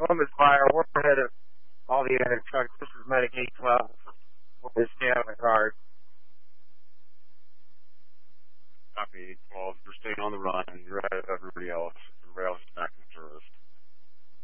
Columbus Fire. We're ahead of all the other trucks. This is Medic 812. We'll stay out of the car. Copy 812. You're staying on the run. You're ahead of everybody else.